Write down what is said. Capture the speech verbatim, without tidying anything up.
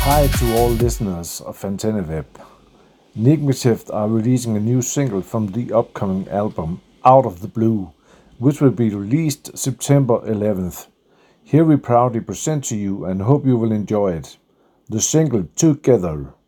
Hi to all listeners of AntennaWeb. Nigmative are releasing a new single from the upcoming album Out of the Blue, which will be released September eleventh. Here we proudly present to you and hope you will enjoy it. The single Together.